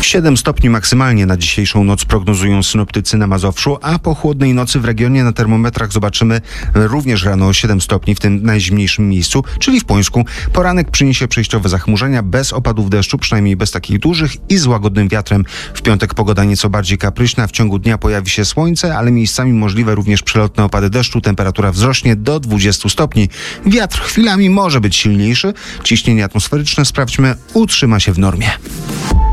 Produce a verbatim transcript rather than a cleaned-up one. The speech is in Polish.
siedem stopni maksymalnie na dzisiejszą noc prognozują synoptycy na Mazowszu, a po chłodnej nocy w regionie na termometrach zobaczymy również rano siedem stopni w tym najzimniejszym miejscu, czyli w Pońsku. Poranek przyniesie przejściowe zachmurzenia bez opadów deszczu, przynajmniej bez takich dużych, i z łagodnym wiatrem. W piątek pogoda nieco bardziej kapryśna, w ciągu dnia pojawi się słońce, ale miejscami możliwe również przelotne opady deszczu. Temperatura wzrośnie do dwudziestu stopni. Wiatr chwilami może być silniejszy. Ciśnienie atmosferyczne, sprawdźmy, utrzyma się w normie.